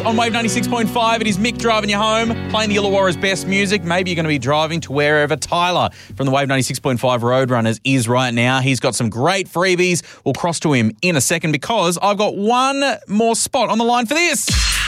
On Wave 96.5, it is Mick driving you home, playing the Illawarra's best music. Maybe you're going to be driving to wherever Tyler from the Wave 96.5 Roadrunners is right now. He's got some great freebies. We'll cross to him in a second because I've got one more spot on the line for this.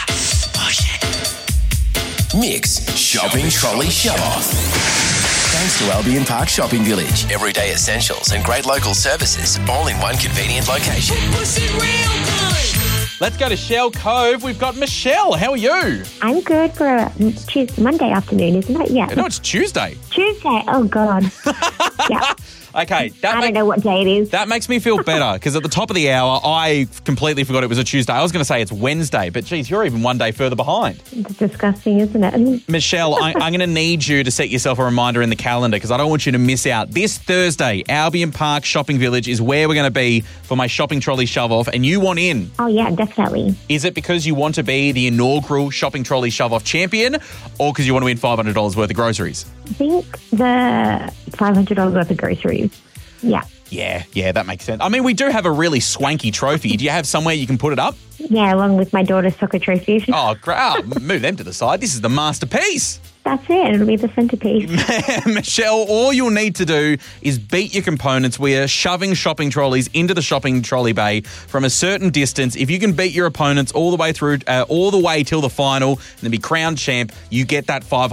Mick's Shopping Trolley Show-Off. Thanks to Albion Park Shopping Village. Everyday essentials and great local services all in one convenient location. Let's go to Shell Cove. We've got Michelle. How are you? I'm good for a Monday afternoon, isn't it? Yeah. No, it's Tuesday. Tuesday. Oh, God. Yeah. Okay. I don't know what day it is. That makes me feel better because at the top of the hour, I completely forgot it was a Tuesday. I was going to say it's Wednesday, but geez, you're even one day further behind. It's disgusting, isn't it? Michelle, I'm going to need you to set yourself a reminder in the calendar because I don't want you to miss out. This Thursday, Albion Park Shopping Village is where we're going to be for my shopping trolley shove-off, and you want in. Oh, yeah, definitely. Is it because you want to be the inaugural shopping trolley shove-off champion or because you want to win $500 worth of groceries? I think the $500 worth of groceries. Yeah. Yeah, that makes sense. I mean, we do have a really swanky trophy. Do you have somewhere you can put it up? Yeah, along with my daughter's soccer trophy. Oh, great. Oh, move them to the side. This is the masterpiece. That's it. It'll be the centerpiece. Michelle, all you'll need to do is beat your components. We are shoving shopping trolleys into the shopping trolley bay from a certain distance. If you can beat your opponents all the way through, all the way till the final, and then be crowned champ, you get that